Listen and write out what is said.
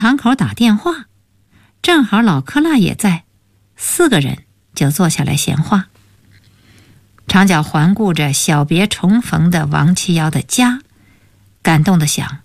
堂口打电话，正好老克拉也在，4个人就坐下来闲话。长脚环顾着小别重逢的王七瑶的家，感动地想：